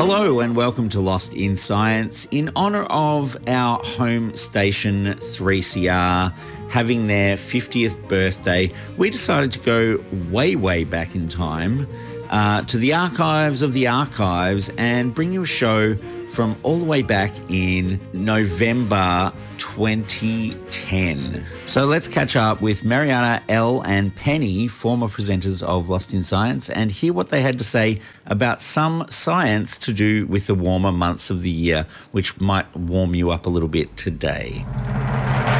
Hello and welcome to Lost in Science. In honour of our home station 3CR having their 50th birthday, we decided to go way back in time to the archives of the archives and bring you a show from all the way back in November 2010. So let's catch up with Mariana, Elle and Penny, former presenters of Lost in Science, and hear what they had to say about some science to do with the warmer months of the year, which might warm you up a little bit today.